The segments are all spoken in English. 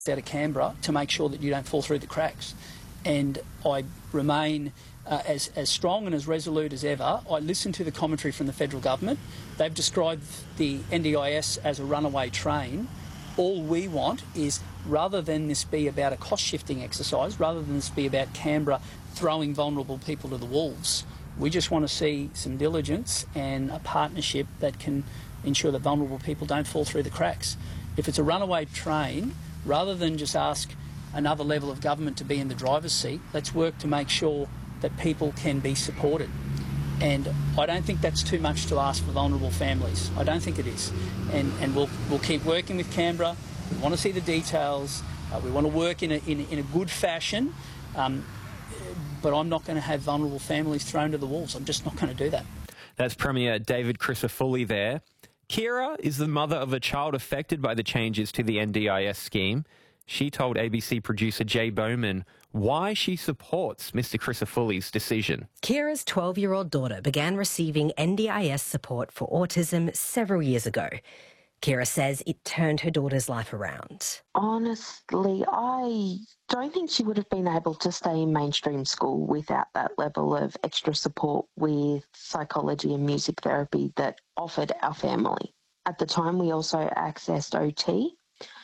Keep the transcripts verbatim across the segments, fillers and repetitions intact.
out of Canberra to make sure that you don't fall through the cracks. And I remain uh, as, as strong and as resolute as ever. I listen to the commentary from the federal government. They've described the N D I S as a runaway train. All we want is, rather than this be about a cost-shifting exercise, rather than this be about Canberra throwing vulnerable people to the wolves, we just want to see some diligence and a partnership that can ensure that vulnerable people don't fall through the cracks. If it's a runaway train, rather than just ask another level of government to be in the driver's seat, let's work to make sure that people can be supported. And I don't think that's too much to ask for vulnerable families. I don't think it is. And, and we'll, we'll keep working with Canberra. We want to see the details. Uh, we want to work in a, in, in a good fashion. Um, but I'm not going to have vulnerable families thrown to the wolves. I'm just not going to do that. That's Premier David Crisafulli there. Kira is the mother of a child affected by the changes to the N D I S scheme. She told A B C producer Jay Bowman why she supports Mister Crisafulli's decision. Kira's twelve-year-old daughter began receiving N D I S support for autism several years ago. Kira says it turned her daughter's life around. Honestly, I don't think she would have been able to stay in mainstream school without that level of extra support with psychology and music therapy that offered our family. At the time, we also accessed O T,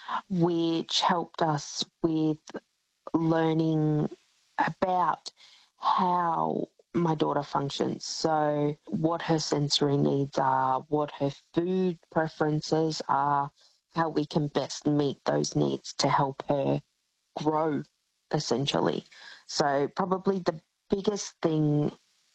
which helped us with learning about how my daughter functions. So what her sensory needs are, what her food preferences are, how we can best meet those needs to help her grow, essentially. So probably the biggest thing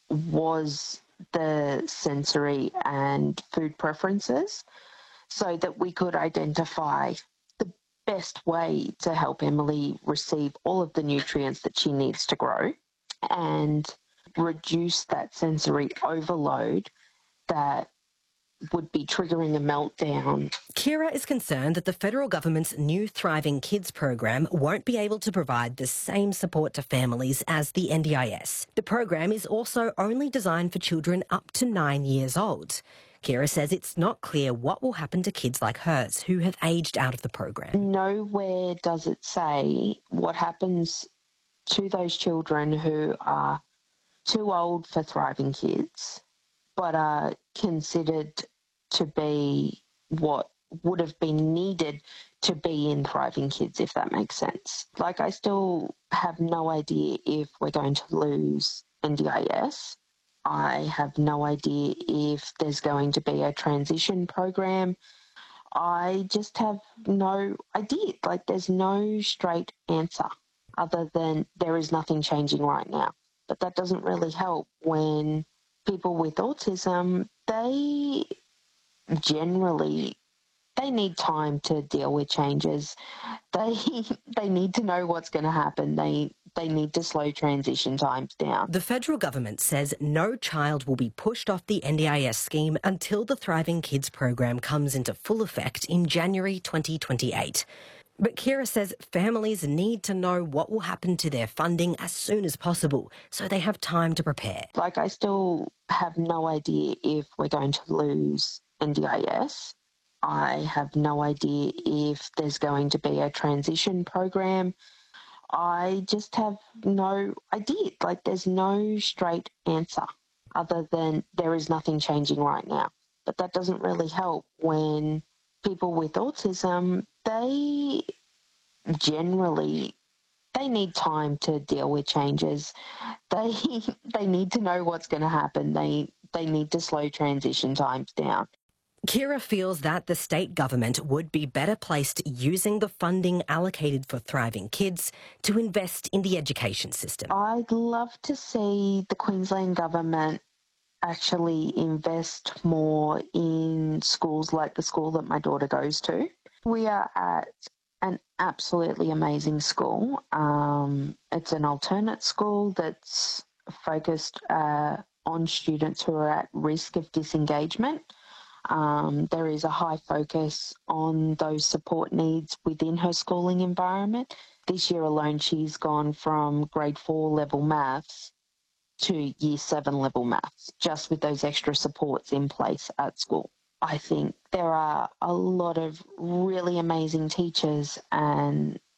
was the sensory and food preferences so that we could identify the best way to help Emily receive all of the nutrients that she needs to grow and reduce that sensory overload that would be triggering a meltdown. Kira is concerned that the federal government's new Thriving Kids program won't be able to provide the same support to families as the N D I S. The program is also only designed for children up to nine years old. Kira says it's not clear what will happen to kids like hers who have aged out of the program. Nowhere does it say what happens to those children who are too old for Thriving Kids, but are considered to be what would have been needed to be in Thriving Kids, if that makes sense. Like, I still have no idea if we're going to lose N D I S. I have no idea if there's going to be a transition program. I just have no idea. Like, there's no straight answer other than there is nothing changing right now. But that doesn't really help when people with autism, they generally, they need time to deal with changes. They they need to know what's going to happen. They they need to slow transition times down. The federal government says no child will be pushed off the N D I S scheme until the Thriving Kids program comes into full effect in January twenty twenty-eight. But Kira says families need to know what will happen to their funding as soon as possible so they have time to prepare. Like, I still have no idea if we're going to lose N D I S. I have no idea if there's going to be a transition program. I just have no idea. Like, there's no straight answer other than there is nothing changing right now. But that doesn't really help when people with autism, they generally, they need time to deal with changes. They they need to know what's going to happen. They they need to slow transition times down. Kira feels that the state government would be better placed using the funding allocated for Thriving Kids to invest in the education system. I'd love to see the Queensland government actually invest more in schools like the school that my daughter goes to. We are at an absolutely amazing school. Um, it's an alternate school that's focused uh, on students who are at risk of disengagement. Um, there is a high focus on those support needs within her schooling environment. This year alone, she's gone from grade four level maths to year seven level maths, just with those extra supports in place at school. I think there are a lot of really amazing teachers and